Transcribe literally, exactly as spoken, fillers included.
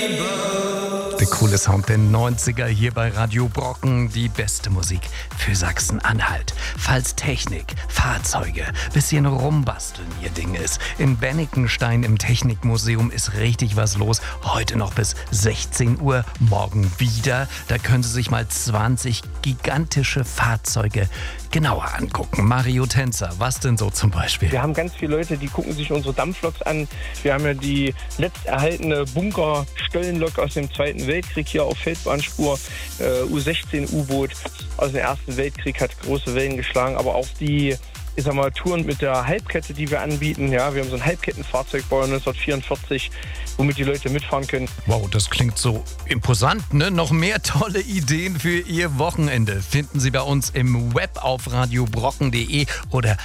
Der coole Sound der neunziger hier bei Radio Brocken. Die beste Musik für Sachsen-Anhalt. Falls Technik, Fahrzeuge, bisschen rumbasteln ihr Ding ist. In Bennikenstein im Technikmuseum ist richtig was los. Heute noch bis sechzehn Uhr, morgen wieder. Da können Sie sich mal zwanzig gigantische Fahrzeuge genauer angucken. Mario Tänzer, was denn so zum Beispiel? Wir haben ganz viele Leute, die gucken sich unsere Dampfloks an. Wir haben ja die letzterhaltene Bunker-Stollenlok aus dem Zweiten Weltkrieg hier auf Feldbahnspur. Äh, U sechzehn U-Boot aus dem Ersten Weltkrieg hat große Wellen geschlagen. Aber auch die, ich sag mal, Touren mit der Halbkette, die wir anbieten. Ja, wir haben so ein Halbkettenfahrzeugbauer neunzehnhundertvierundvierzig, womit die Leute mitfahren können. Wow, das klingt so imposant, ne? Noch mehr tolle Ideen für Ihr Wochenende finden Sie bei uns im Web auf radio brocken punkt de oder